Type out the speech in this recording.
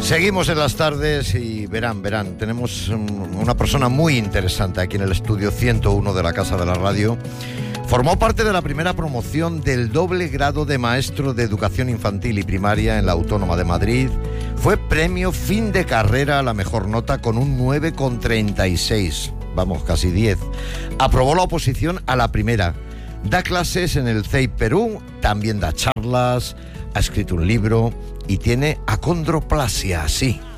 Seguimos en las tardes y verán, tenemos una persona muy interesante aquí en el estudio 101 de la Casa de la Radio. Formó parte de la primera promoción del doble grado de maestro de educación infantil y primaria en la Autónoma de Madrid. Fue premio fin de carrera a la mejor nota con un 9,36. Vamos, casi 10. Aprobó la oposición a la primera. Da clases en el CEIP Perú, también da charlas, ha escrito un libro y tiene acondroplasia, sí.